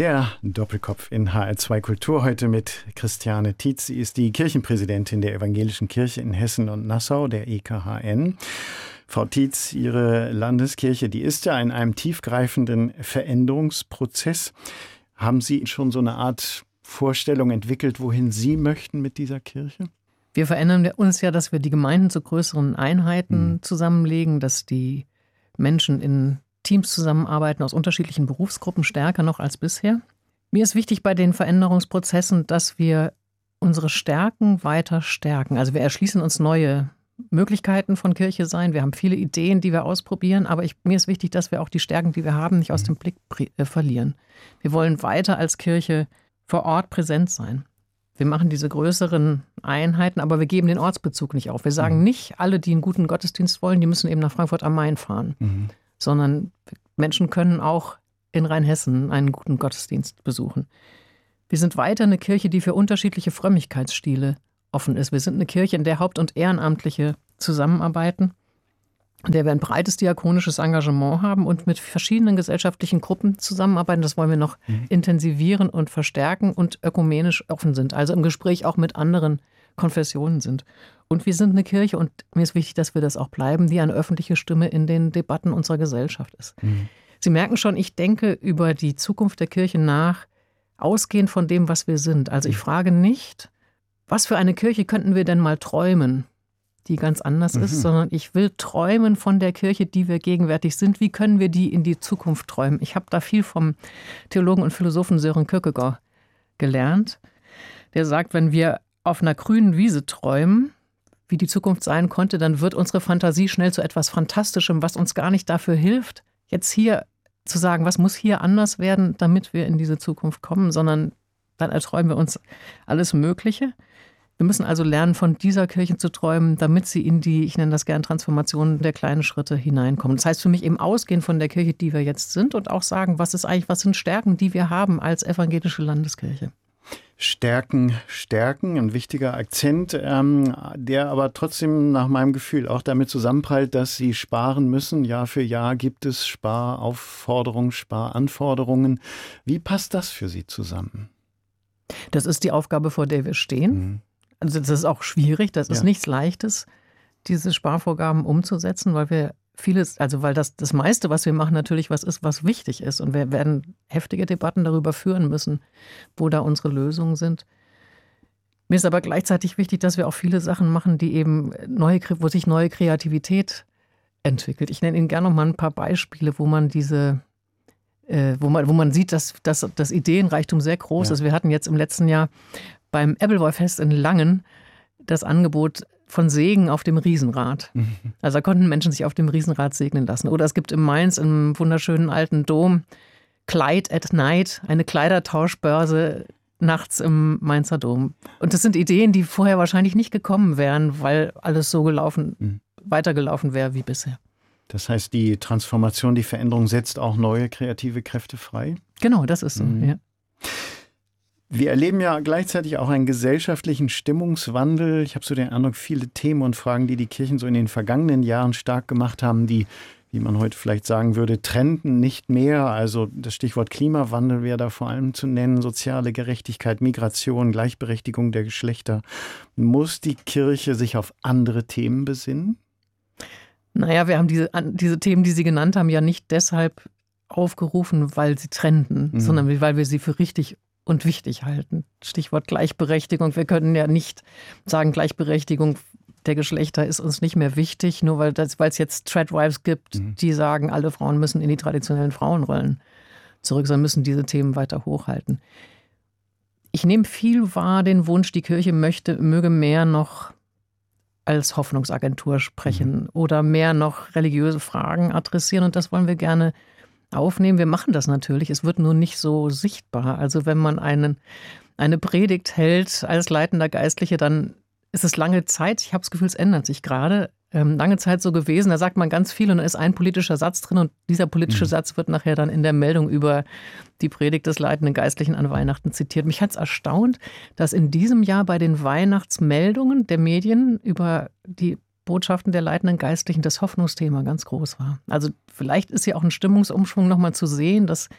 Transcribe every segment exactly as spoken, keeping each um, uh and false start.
Der Doppelkopf in H R zwei Kultur heute mit Christiane Tietz. Sie ist die Kirchenpräsidentin der Evangelischen Kirche in Hessen und Nassau, der E K H N. Frau Tietz, Ihre Landeskirche, die ist ja in einem tiefgreifenden Veränderungsprozess. Haben Sie schon so eine Art Vorstellung entwickelt, wohin Sie möchten mit dieser Kirche? Wir verändern uns ja, dass wir die Gemeinden zu größeren Einheiten mhm. zusammenlegen, dass die Menschen in Teams zusammenarbeiten aus unterschiedlichen Berufsgruppen, stärker noch als bisher. Mir ist wichtig bei den Veränderungsprozessen, dass wir unsere Stärken weiter stärken. Also wir erschließen uns neue Möglichkeiten von Kirche sein. Wir haben viele Ideen, die wir ausprobieren, aber ich, mir ist wichtig, dass wir auch die Stärken, die wir haben, nicht aus dem Blick äh, verlieren. Wir wollen weiter als Kirche vor Ort präsent sein. Wir machen diese größeren Einheiten, aber wir geben den Ortsbezug nicht auf. Wir sagen mhm. nicht, alle, die einen guten Gottesdienst wollen, die müssen eben nach Frankfurt am Main fahren. Mhm. Sondern Menschen können auch in Rheinhessen einen guten Gottesdienst besuchen. Wir sind weiter eine Kirche, die für unterschiedliche Frömmigkeitsstile offen ist. Wir sind eine Kirche, in der Haupt- und Ehrenamtliche zusammenarbeiten, in der wir ein breites diakonisches Engagement haben und mit verschiedenen gesellschaftlichen Gruppen zusammenarbeiten. Das wollen wir noch mhm. intensivieren und verstärken und ökumenisch offen sind, also im Gespräch auch mit anderen Konfessionen sind. Und wir sind eine Kirche, und mir ist wichtig, dass wir das auch bleiben, die eine öffentliche Stimme in den Debatten unserer Gesellschaft ist. Mhm. Sie merken schon, ich denke über die Zukunft der Kirche nach, ausgehend von dem, was wir sind. Also ich frage nicht, was für eine Kirche könnten wir denn mal träumen, die ganz anders mhm. ist, sondern ich will träumen von der Kirche, die wir gegenwärtig sind. Wie können wir die in die Zukunft träumen? Ich habe da viel vom Theologen und Philosophen Søren Kierkegaard gelernt. Der sagt, wenn wir auf einer grünen Wiese träumen, wie die Zukunft sein konnte, dann wird unsere Fantasie schnell zu etwas Fantastischem, was uns gar nicht dafür hilft, jetzt hier zu sagen, was muss hier anders werden, damit wir in diese Zukunft kommen, sondern dann erträumen wir uns alles Mögliche. Wir müssen also lernen, von dieser Kirche zu träumen, damit sie in die, ich nenne das gern, Transformation der kleinen Schritte hineinkommen. Das heißt für mich eben ausgehen von der Kirche, die wir jetzt sind, und auch sagen, was ist eigentlich, was sind Stärken, die wir haben als evangelische Landeskirche. Stärken, Stärken, ein wichtiger Akzent, ähm, der aber trotzdem nach meinem Gefühl auch damit zusammenprallt, dass Sie sparen müssen. Jahr für Jahr gibt es Sparaufforderungen, Sparanforderungen. Wie passt das für Sie zusammen? Das ist die Aufgabe, vor der wir stehen. Mhm. Also das ist auch schwierig, das ist ja. nichts Leichtes, diese Sparvorgaben umzusetzen, weil wir vieles, also weil das, das meiste, was wir machen, natürlich was ist, was wichtig ist. Und wir werden heftige Debatten darüber führen müssen, wo da unsere Lösungen sind. Mir ist aber gleichzeitig wichtig, dass wir auch viele Sachen machen, die eben neue, wo sich neue Kreativität entwickelt. Ich nenne Ihnen gerne noch mal ein paar Beispiele, wo man diese, äh, wo man, wo man sieht, dass, dass das Ideenreichtum sehr groß ja. ist. Wir hatten jetzt im letzten Jahr beim Ebbelwoi-Fest in Langen das Angebot von Segen auf dem Riesenrad. Mhm. Also da konnten Menschen sich auf dem Riesenrad segnen lassen. Oder es gibt in Mainz im wunderschönen alten Dom Kleid at Night, eine Kleidertauschbörse nachts im Mainzer Dom. Und das sind Ideen, die vorher wahrscheinlich nicht gekommen wären, weil alles so gelaufen, mhm. weitergelaufen wäre wie bisher. Das heißt, die Transformation, die Veränderung setzt auch neue kreative Kräfte frei? Genau, das ist so, mhm. ja. Wir erleben ja gleichzeitig auch einen gesellschaftlichen Stimmungswandel. Ich habe so den Eindruck, viele Themen und Fragen, die die Kirchen so in den vergangenen Jahren stark gemacht haben, die, wie man heute vielleicht sagen würde, trenden nicht mehr. Also das Stichwort Klimawandel wäre da vor allem zu nennen, soziale Gerechtigkeit, Migration, Gleichberechtigung der Geschlechter. Muss die Kirche sich auf andere Themen besinnen? Naja, wir haben diese, diese Themen, die Sie genannt haben, ja nicht deshalb aufgerufen, weil sie trenden, mhm. sondern weil wir sie für richtig und wichtig halten. Stichwort Gleichberechtigung. Wir können ja nicht sagen, Gleichberechtigung der Geschlechter ist uns nicht mehr wichtig, nur weil das, weil es jetzt Tradwives gibt, mhm. die sagen, alle Frauen müssen in die traditionellen Frauenrollen zurück, sondern müssen diese Themen weiter hochhalten. Ich nehme viel wahr, den Wunsch, die Kirche möchte, möge mehr noch als Hoffnungsagentur sprechen mhm. oder mehr noch religiöse Fragen adressieren, und das wollen wir gerne aufnehmen. Wir machen das natürlich, es wird nur nicht so sichtbar. Also wenn man einen, eine Predigt hält als leitender Geistliche, dann ist es lange Zeit, ich habe das Gefühl, es ändert sich gerade, ähm, lange Zeit so gewesen, da sagt man ganz viel und da ist ein politischer Satz drin, und dieser politische mhm. Satz wird nachher dann in der Meldung über die Predigt des leitenden Geistlichen an Weihnachten zitiert. Mich hat es erstaunt, dass in diesem Jahr bei den Weihnachtsmeldungen der Medien über die Botschaften der leitenden Geistlichen das Hoffnungsthema ganz groß war. Also vielleicht ist ja auch ein Stimmungsumschwung nochmal zu sehen, dass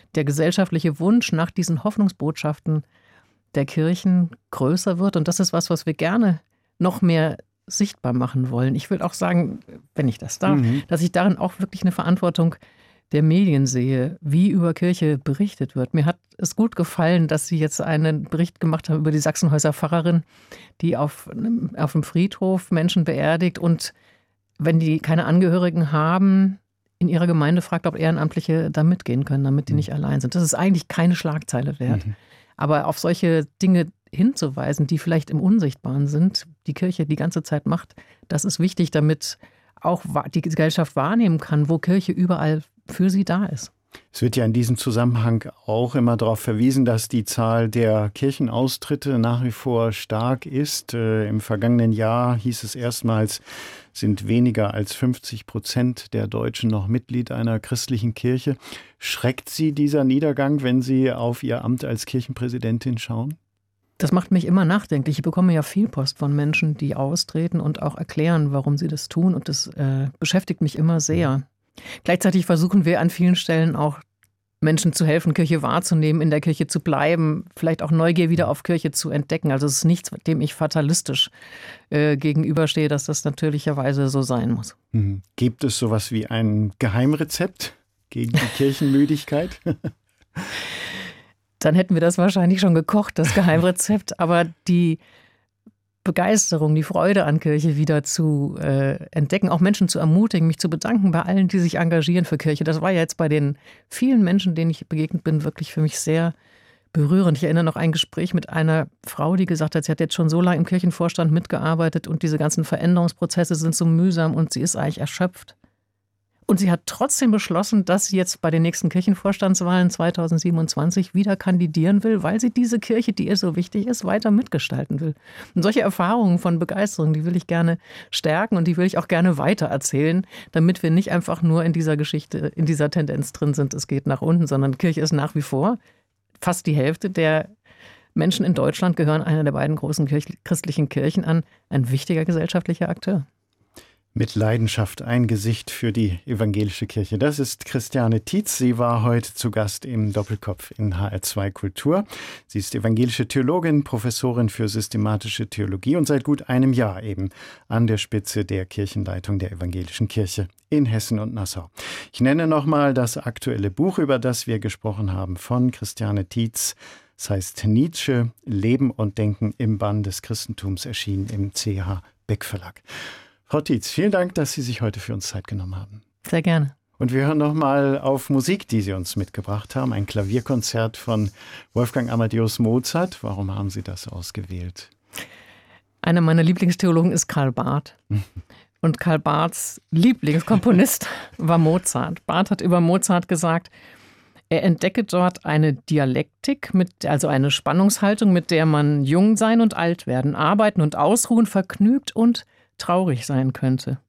der gesellschaftliche Wunsch nach diesen Hoffnungsbotschaften der Kirchen größer wird. Und das ist was, was wir gerne noch mehr sichtbar machen wollen. Ich will auch sagen, wenn ich das darf, mhm. dass ich darin auch wirklich eine Verantwortung der Medien sehe, wie über Kirche berichtet wird. Mir hat es gut gefallen, dass Sie jetzt einen Bericht gemacht haben über die Sachsenhäuser Pfarrerin, die auf, auf dem Friedhof Menschen beerdigt und wenn die keine Angehörigen haben, in ihrer Gemeinde fragt, ob Ehrenamtliche da mitgehen können, damit die nicht allein sind. Das ist eigentlich keine Schlagzeile wert. Mhm. Aber auf solche Dinge hinzuweisen, die vielleicht im Unsichtbaren sind, die Kirche die ganze Zeit macht, das ist wichtig, damit auch die Gesellschaft wahrnehmen kann, wo Kirche überall für sie da ist. Es wird ja in diesem Zusammenhang auch immer darauf verwiesen, dass die Zahl der Kirchenaustritte nach wie vor stark ist. Äh, Im vergangenen Jahr hieß es erstmals, sind weniger als fünfzig Prozent der Deutschen noch Mitglied einer christlichen Kirche. Schreckt Sie dieser Niedergang, wenn Sie auf Ihr Amt als Kirchenpräsidentin schauen? Das macht mich immer nachdenklich. Ich bekomme ja viel Post von Menschen, die austreten und auch erklären, warum sie das tun. Und das äh, beschäftigt mich immer sehr. Gleichzeitig versuchen wir an vielen Stellen auch Menschen zu helfen, Kirche wahrzunehmen, in der Kirche zu bleiben, vielleicht auch Neugier wieder auf Kirche zu entdecken. Also es ist nichts, dem ich fatalistisch äh, gegenüberstehe, dass das natürlicherweise so sein muss. Mhm. Gibt es sowas wie ein Geheimrezept gegen die Kirchenmüdigkeit? Dann hätten wir das wahrscheinlich schon gekocht, das Geheimrezept. Aber die Begeisterung, die Freude an Kirche wieder zu äh, entdecken, auch Menschen zu ermutigen, mich zu bedanken bei allen, die sich engagieren für Kirche. Das war ja jetzt bei den vielen Menschen, denen ich begegnet bin, wirklich für mich sehr berührend. Ich erinnere noch ein Gespräch mit einer Frau, die gesagt hat, sie hat jetzt schon so lange im Kirchenvorstand mitgearbeitet und diese ganzen Veränderungsprozesse sind so mühsam und sie ist eigentlich erschöpft. Und sie hat trotzdem beschlossen, dass sie jetzt bei den nächsten Kirchenvorstandswahlen zweitausendsiebenundzwanzig wieder kandidieren will, weil sie diese Kirche, die ihr so wichtig ist, weiter mitgestalten will. Und solche Erfahrungen von Begeisterung, die will ich gerne stärken und die will ich auch gerne weitererzählen, damit wir nicht einfach nur in dieser Geschichte, in dieser Tendenz drin sind, es geht nach unten, sondern Kirche ist nach wie vor, fast die Hälfte der Menschen in Deutschland gehören einer der beiden großen Kirch- christlichen Kirchen an, ein wichtiger gesellschaftlicher Akteur. Mit Leidenschaft ein Gesicht für die evangelische Kirche. Das ist Christiane Tietz. Sie war heute zu Gast im Doppelkopf in H R zwei Kultur. Sie ist evangelische Theologin, Professorin für systematische Theologie und seit gut einem Jahr eben an der Spitze der Kirchenleitung der evangelischen Kirche in Hessen und Nassau. Ich nenne nochmal das aktuelle Buch, über das wir gesprochen haben, von Christiane Tietz. Es heißt Nietzsche, Leben und Denken im Bann des Christentums, erschienen im C H Beck Verlag. Frau Tietz, vielen Dank, dass Sie sich heute für uns Zeit genommen haben. Sehr gerne. Und wir hören nochmal auf Musik, die Sie uns mitgebracht haben. Ein Klavierkonzert von Wolfgang Amadeus Mozart. Warum haben Sie das ausgewählt? Einer meiner Lieblingstheologen ist Karl Barth. Und Karl Barths Lieblingskomponist war Mozart. Barth hat über Mozart gesagt, er entdecke dort eine Dialektik, mit, also eine Spannungshaltung, mit der man jung sein und alt werden, arbeiten und ausruhen, vergnügt und traurig sein könnte.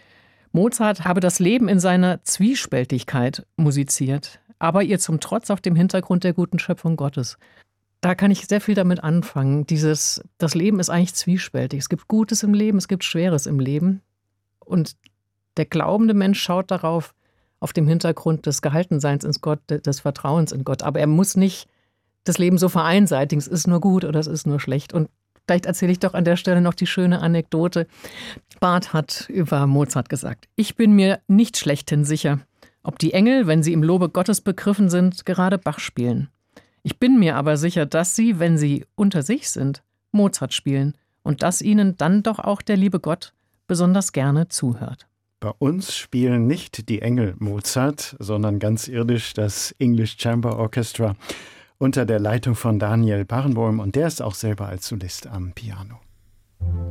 Mozart habe das Leben in seiner Zwiespältigkeit musiziert, aber ihr zum Trotz auf dem Hintergrund der guten Schöpfung Gottes. Da kann ich sehr viel damit anfangen. Dieses, das Leben ist eigentlich zwiespältig. Es gibt Gutes im Leben, es gibt Schweres im Leben. Und der glaubende Mensch schaut darauf, auf dem Hintergrund des Gehaltenseins in Gott, des Vertrauens in Gott. Aber er muss nicht das Leben so vereinseitigen, es ist nur gut oder es ist nur schlecht. Und vielleicht erzähle ich doch an der Stelle noch die schöne Anekdote. Barth hat über Mozart gesagt: Ich bin mir nicht schlechthin sicher, ob die Engel, wenn sie im Lobe Gottes begriffen sind, gerade Bach spielen. Ich bin mir aber sicher, dass sie, wenn sie unter sich sind, Mozart spielen und dass ihnen dann doch auch der liebe Gott besonders gerne zuhört. Bei uns spielen nicht die Engel Mozart, sondern ganz irdisch das English Chamber Orchestra unter der Leitung von Daniel Barenboim, und der ist auch selber als Solist am Piano.